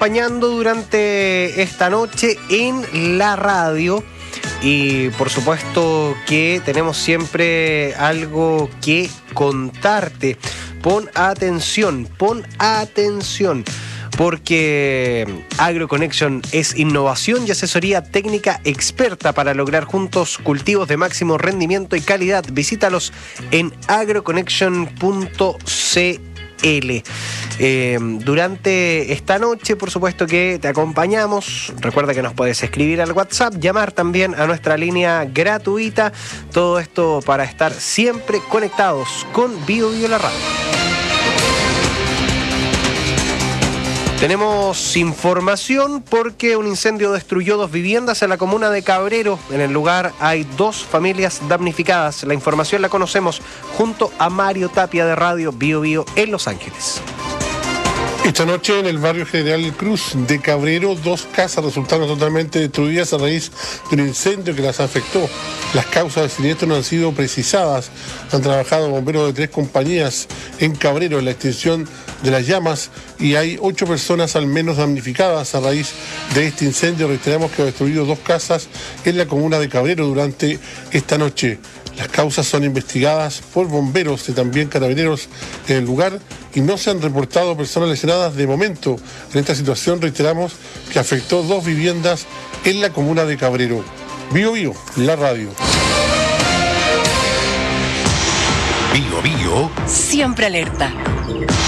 acompañando durante esta noche en la radio. Y por supuesto que tenemos siempre algo que contarte. Pon atención, porque AgroConnection es innovación y asesoría técnica experta para lograr juntos cultivos de máximo rendimiento y calidad. Visítalos en agroconnection.cl. Durante esta noche, por supuesto que te acompañamos. Recuerda que nos puedes escribir al WhatsApp, llamar también a nuestra línea gratuita. Todo esto para estar siempre conectados con BioBio La Radio. Tenemos información porque un incendio destruyó 2 viviendas en la comuna de Cabrero. En el lugar hay 2 familias damnificadas. La información la conocemos junto a Mario Tapia de Radio BioBio en Los Ángeles. Esta noche en el barrio General Cruz de Cabrero, 2 casas resultaron totalmente destruidas a raíz de un incendio que las afectó. Las causas del siniestro no han sido precisadas. Han trabajado bomberos de 3 compañías en Cabrero en la extinción de las llamas y hay 8 personas al menos damnificadas a raíz de este incendio. Reiteramos que ha destruido 2 casas en la comuna de Cabrero durante esta noche. Las causas son investigadas por bomberos y también carabineros en el lugar y no se han reportado personas lesionadas de momento. En esta situación reiteramos que afectó 2 viviendas en la comuna de Cabrero. BioBio, la radio. BioBio. Siempre alerta.